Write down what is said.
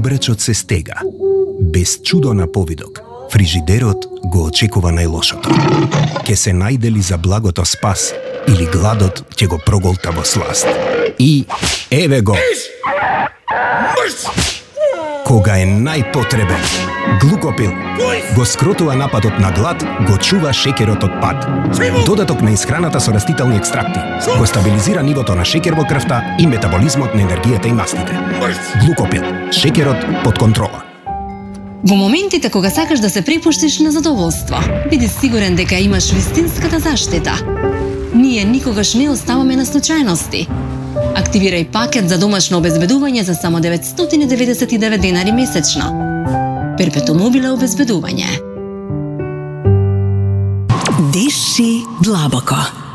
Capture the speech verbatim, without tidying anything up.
обречот се стега. Без чудо на повидок, фрижидерот го очекува најлошото. Ке се најдели за благото спас или гладот ќе го проголта во сласт. И еве го! Кога е најпотребен, глукопил го скротува нападот на глад, го чува шекерот од пад. Додаток на исхраната со растителни екстракти го стабилизира нивото на шекер во крвта и метаболизмот на енергијата и мастите. Глукопил, шекерот под контрола. Во моментите кога сакаш да се препуштиш на задоволство, биди сигурен дека имаш вистинската заштита. Ние никогаш не оставаме на случајности. Активирај пакет за домашно обезбедување за само деветстотини деветдесет и девет денари месечно. Перпетум мобиле обезбедување. Диши длабоко.